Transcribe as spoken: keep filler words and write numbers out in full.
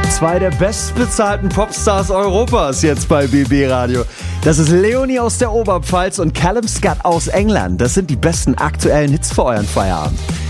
Zwei der bestbezahlten Popstars Europas jetzt bei B B Radio. Das ist Leonie aus der Oberpfalz und Callum Scott aus England. Das sind die besten aktuellen Hits für euren Feierabend.